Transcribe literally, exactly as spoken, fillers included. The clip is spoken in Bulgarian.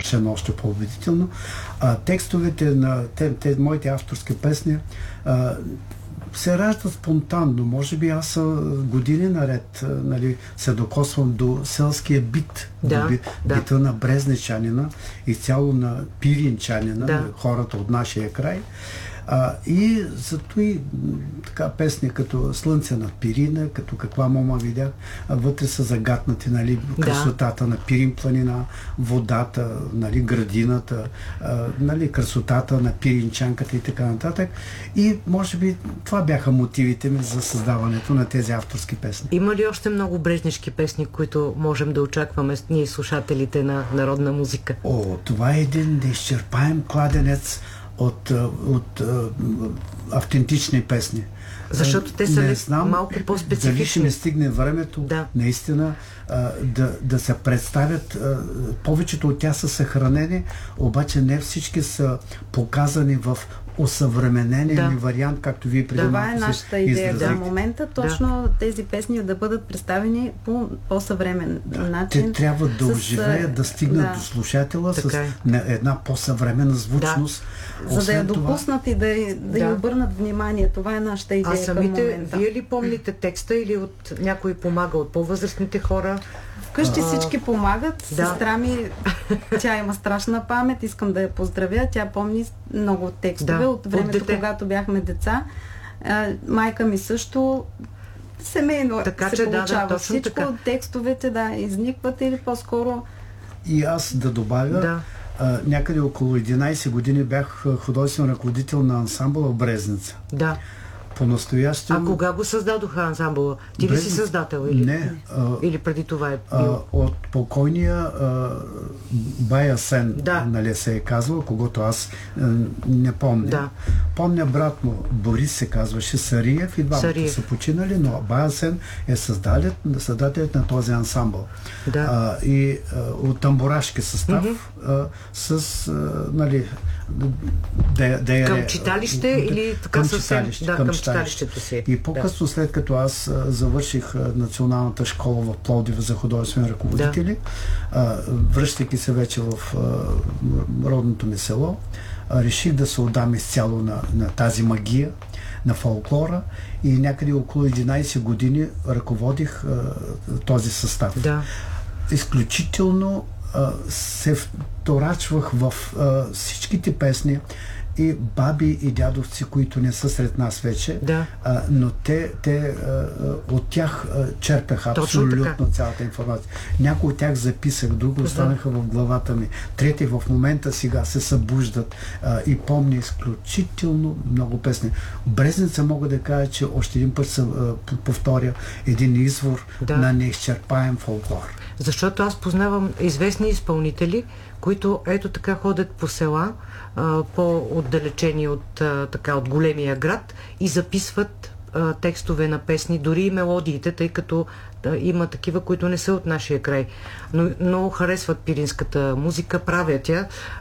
съвършено още по-убедително. А, текстовете на те, те, моите авторски песни а, се раждат спонтанно. Може би аз години наред, нали, се докосвам до селския бит, да, до би, да. бита на брезничанина, изцяло на пиринчанина, да. хората от нашия край. А, и зато и така песни като Слънце над Пирина, като Каква мома видях, вътре са загатнати, нали, красотата да. на Пирин планина, водата, нали, градината, а, нали, красотата на пиринчанката и така нататък. И може би това бяха мотивите ми за създаването на тези авторски песни. Има ли още много брежнешки песни, които можем да очакваме ние слушателите на народна музика? О, това е един неизчерпаем кладенец от, от, от автентични песни. Защото те са не знам, малко по-специфични. Дали ще ми стигне времето, да. наистина а, да, да се представят. А, повечето от тях са съхранени, обаче не всички са показани в осъвременения да. вариант, както вие преди Това е нашата идея за момента, точно да. тези песни да бъдат представени по по-съвремен да. начин. Те трябва да оживеят, да стигнат да. до слушателя с е. една по-съвременна звучност. Да. За да я допуснат това... и да, да, да й обърнат внимание. Това е нашата идея. А самите, вие ли помните текста или от някой помага от по-възрастните хора? Вкъщи всички помагат. Да. Сестра ми, тя има страшна памет, искам да я поздравя. Тя помни много текстове да. от времето, от когато бяхме деца. А, майка ми също. Семейно така, се че, получава да, да, всичко. така. Текстовете, да, изникват или по-скоро... И аз да добавя, да. а, някъде около единайсет години бях художествен ръководител на ансамбъла в Брезница. Да. По-настоящем... А кога го създадоха ансамбъла? Ти ли си създател? Или, не. А, или преди това е а, бил? от покойния а, Бая Сен, да. нали се е казвал, когато аз а, не помня. Да. Помня брат му, Борис се казваше, Сариев, и двамата са починали, но Бая Сен е създателят на този ансамбъл. Да. А, и а, от тамбурашки състав mm-hmm. а, с, а, нали, да, да е, към читалище да, или така към съвсем? читалище, Да, към, към читалище. читалището си. И по-късно, да. след като аз а, завърших а, националната школа в Пловдив за художествени ръководители, да. а, връщайки се вече в а, родното ми село, а, реших да се отдам изцяло на, на тази магия, на фолклора, и някъде около единайсет години ръководих а, този състав. Да. Изключително а, се вторачвах в а, всичките песни, и баби и дядовци, които не са сред нас вече, да. а, но те, те а, от тях а, черпеха абсолютно цялата информация. Някои от тях записах, други останаха в главата ми. Трети в момента сега се събуждат а, и помня изключително много песни. Брезница мога да кажа, че още един път се а, повторя един извор да. на неизчерпаем фолклор. Защото аз познавам известни изпълнители, които ето така ходят по села, по-отдалечени от, а, така, от големия град, и записват а, текстове на песни, дори и мелодиите, тъй като а, има такива, които не са от нашия край, но, но харесват пиринската музика, правят я.